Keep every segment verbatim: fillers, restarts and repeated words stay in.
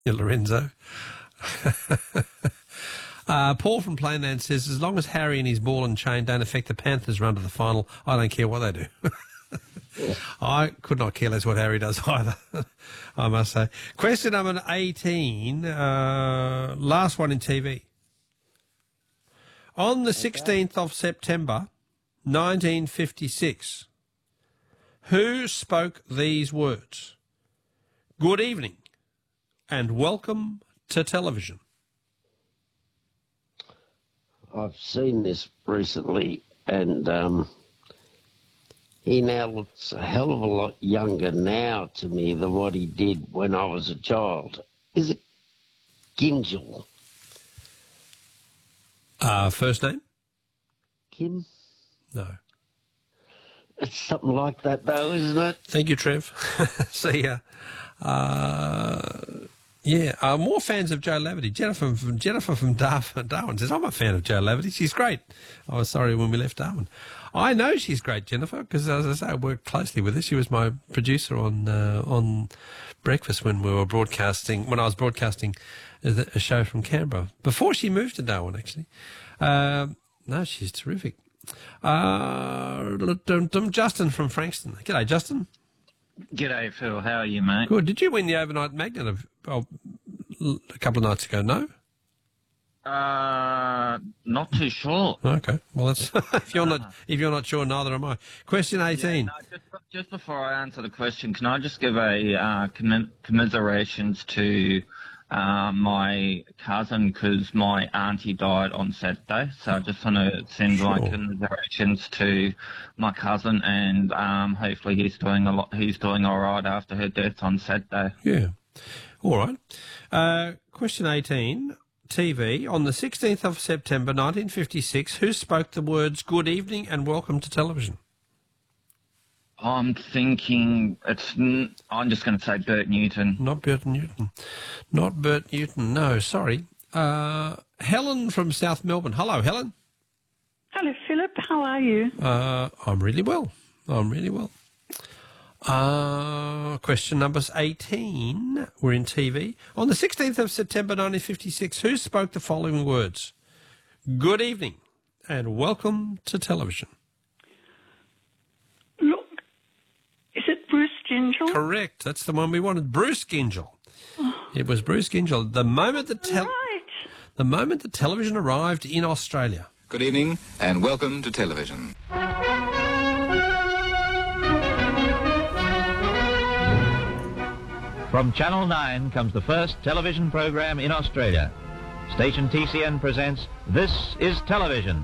Yeah, Lorenzo. uh, Paul from Plainland says, as long as Harry and his ball and chain don't affect the Panthers' run to the final, I don't care what they do. I could not care less what Harry does either, I must say. Question number eighteen, uh, last one in T V. On the sixteenth of September, nineteen fifty-six, who spoke these words? Good evening and welcome to television. I've seen this recently, and um, he now looks a hell of a lot younger now to me than what he did when I was a child. Is it Gingell? Uh, first name? Kim? No. It's something like that, though, isn't it? Thank you, Trev. See ya. Uh, yeah, uh, more fans of Joe Laverty. Jennifer from Jennifer from Darwin, Darwin says, I'm a fan of Joe Laverty. She's great. I was sorry when we left Darwin. I know she's great, Jennifer, because, as I say, I worked closely with her. She was my producer on uh, on Breakfast when we were broadcasting, when I was broadcasting a, a show from Canberra, before she moved to Darwin, actually. Uh, no, she's terrific. Uh, Justin from Frankston. G'day, Justin. G'day, Phil. How are you, mate? Good. Did you win the overnight magnet of, oh, a couple of nights ago? No? Uh, not too sure. Okay. Well, that's if you're not if you're not sure, neither am I. Question eighteen. Yeah, no, just, just before I answer the question, can I just give a uh, commis- commiserations to uh, my cousin, because my auntie died on Saturday, so I just want to send Sure. my commiserations to my cousin, and um, hopefully he's doing a lot. He's doing all right after her death on Saturday. Yeah. All right. Uh, question eighteen. T V. On the sixteenth of September nineteen fifty-six, who spoke the words "Good evening" and "Welcome to television"? I'm thinking it's. n- I'm just going to say Bert Newton. Not Bert Newton. Not Bert Newton. No, sorry. Uh, Helen from South Melbourne. Hello, Helen. Hello, Philip. How are you? Uh, I'm really well. I'm really well. Uh, question number eighteen. We're in T V. On the sixteenth of September nineteen fifty-six, who spoke the following words? Good evening and welcome to television. Look, is it Bruce Gingell? Correct. That's the one we wanted. Bruce Gingell. It was Bruce Gingell. The moment the tel- Right. the moment the television arrived in Australia. Good evening and welcome to television. From Channel nine comes the first television program in Australia. Station T C N presents This is Television.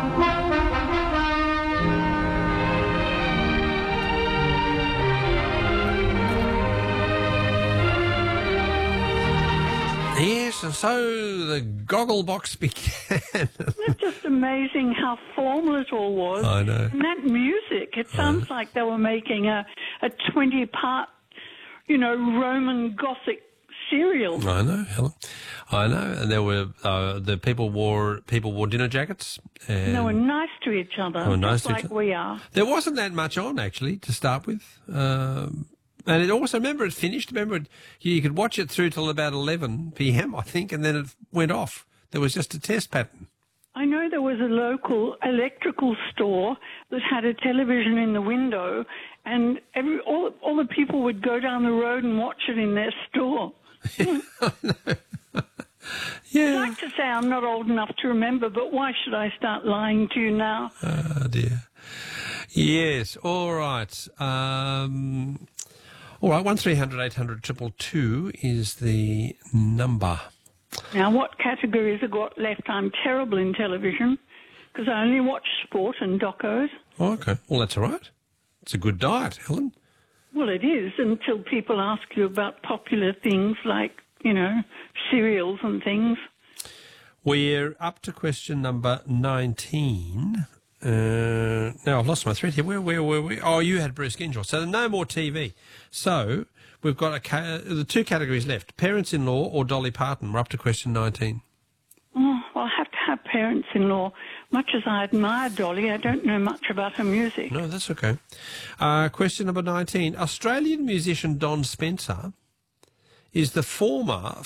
Yes, and so the goggle box began. It's just amazing how formal it all was. I know. And that music, it sounds like they were making a, a twenty-part, you know, Roman Gothic serial. I know, Helen. I know, and there were uh, the people wore people wore dinner jackets. And They were nice to each other, They were nice just to each like other. we are. There wasn't that much on, actually, to start with. Um, and it also, remember, it finished. Remember, it, you could watch it through till about eleven p.m., I think, and then it went off. There was just a test pattern. I know there was a local electrical store that had a television in the window, and every all, all the people would go down the road and watch it in their store. I'd Yeah. like to say I'm not old enough to remember, but why should I start lying to you now? Oh, dear. Yes, all right. Um, all right, one three hundred eight hundred two two two is the number. Now, what categories have got left? I'm terrible in television because I only watch sport and docos. Oh, okay. Well, that's all right. It's a good diet, Helen. Well, it is until people ask you about popular things like, you know, cereals and things. We're up to question number nineteen. Uh, now, I've lost my thread here. Where, where were we? Oh, you had Bruce Gingell. So no more T V. So we've got a ca- the two categories left, parents-in-law or Dolly Parton. We're up to question nineteen. Oh, well, I have to have parents-in-law. Much as I admire Dolly, I don't know much about her music. No, that's okay. Uh, question number nineteen. Australian musician Don Spencer is the former